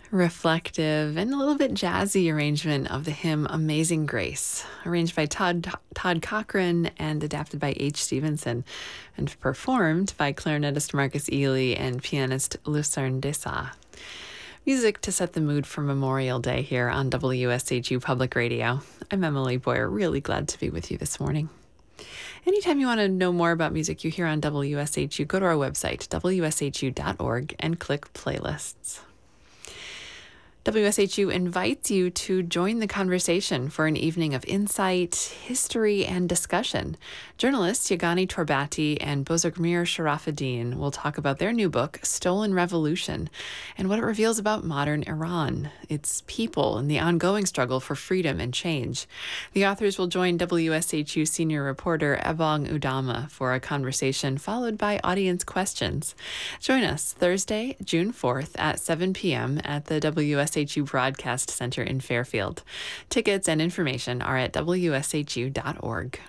reflective, and a little bit jazzy arrangement of the hymn Amazing Grace, arranged by Todd Cochran and adapted by H. Stevenson, and performed by clarinetist Marcus Ely and pianist Lucerne Dessau. Music to set the mood for Memorial Day here on WSHU Public Radio. I'm Emily Boyer, really glad to be with you this morning. Anytime you want to know more about music you hear on WSHU, go to our website, wshu.org, and click Playlists. WSHU invites you to join the conversation for an evening of insight, history, and discussion. Journalists Yagani Torbati and Bozorgmir Sharafuddin will talk about their new book, Stolen Revolution, and what it reveals about modern Iran, its people, and the ongoing struggle for freedom and change. The authors will join WSHU senior reporter Ebong Udama for a conversation followed by audience questions. Join us Thursday, June 4th at 7 p.m. at the WSHU Broadcast Center in Fairfield. Tickets and information are at wshu.org.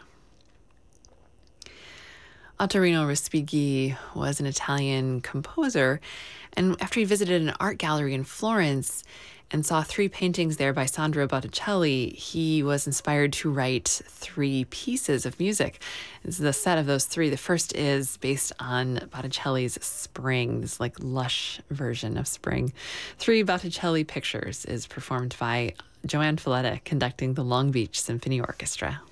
Ottorino Respighi was an Italian composer, and after he visited an art gallery in Florence and saw 3 paintings there by Sandro Botticelli, he was inspired to write 3 pieces of music. This is the set of those 3. The first is based on Botticelli's Spring, this lush version of Spring. 3 Botticelli Pictures is performed by Joanne Falletta conducting the Long Beach Symphony Orchestra.